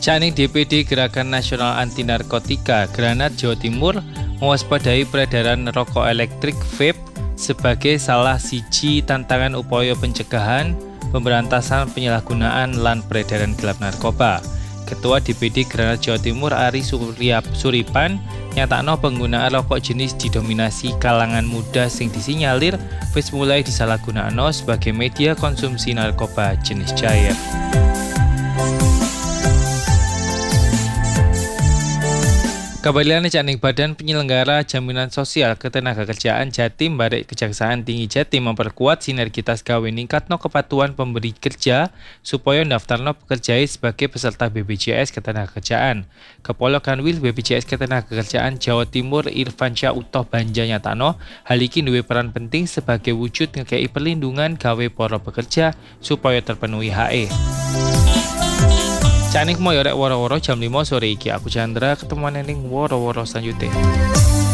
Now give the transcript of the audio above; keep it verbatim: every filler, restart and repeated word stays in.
Saking D P D Gerakan Nasional Anti Narkotika Granat Jawa Timur mewaspadai peredaran rokok elektrik vape sebagai salah siji tantangan upaya pencegahan, pemberantasan penyalahgunaan lan peredaran gelap narkoba. Ketua D P D Granat Jawa Timur Ari Surya Suripan nyatakno penggunaan rokok jenis didominasi kalangan muda sing disinyalir wis mulai disalahgunakno sebagai media konsumsi narkoba jenis cair. Kembalian caning Badan Penyelenggara Jaminan Sosial Ketenagakerjaan Jatim barek Kejaksaan Tinggi Jatim memperkuat sinergitas gawe ningkatno kepatuhan pemberi kerja supaya ndaftarno pekerja sebagai peserta B P J S Ketenagakerjaan. Kepala Kanwil B P J S Ketenagakerjaan Jawa Timur Irfansyah Utoh Banja nyatano hal iki duwe peran penting sebagai wujud ngekei perlindungan gawe para pekerja supaya terpenuhi hak e. Canik mau yorek woro-woro jam lima sore iki. Aku Chandra, ketemuan ning woro-woro selanjutnya.